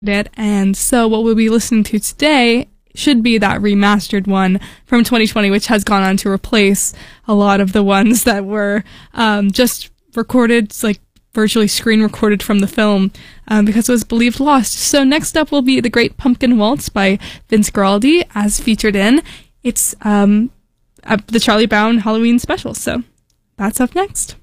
And so what we'll be listening to today should be that remastered one from 2020, which has gone on to replace a lot of the ones that were just recorded, like virtually screen recorded from the film, because it was believed lost. So next up will be The Great Pumpkin Waltz by Vince Guaraldi, as featured in the Charlie Brown Halloween special. So that's up next.